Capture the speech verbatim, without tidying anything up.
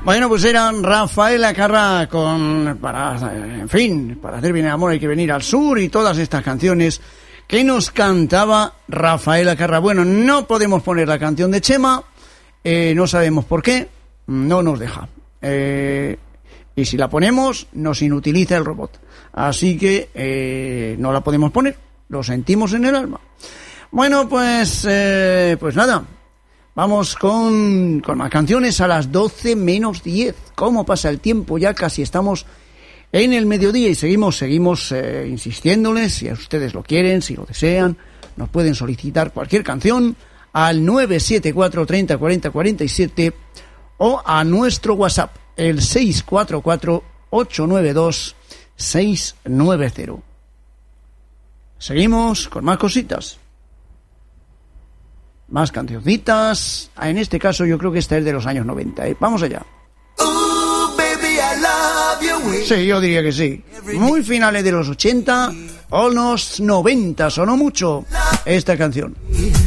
Bueno, pues eran Rafael Acarrá con, para, en fin, para hacer bien el amor hay que venir al sur y todas estas canciones que nos cantaba Rafael Acarrá. Bueno, no podemos poner la canción de Chema, eh, no sabemos por qué, no nos deja. Eh, y si la ponemos, nos inutiliza el robot. Así que eh, no la podemos poner, lo sentimos en el alma. Bueno, pues, eh, pues nada. Vamos con, con más canciones a las doce menos diez. ¿Cómo pasa el tiempo? Ya casi estamos en el mediodía y seguimos, seguimos eh, insistiéndoles. Si ustedes lo quieren, si lo desean, nos pueden solicitar cualquier canción al nueve siete cuatro treinta cuarenta cuarenta y siete o a nuestro WhatsApp, el seis cuatro cuatro ocho nueve dos seis nueve cero. Seguimos con más cositas. Más cancioncitas. En este caso yo creo que esta es de los años noventa, ¿eh? Vamos allá. Ooh, baby, I love you. Sí, yo diría que sí. Muy finales de los ochenta o los noventa, sonó mucho esta canción.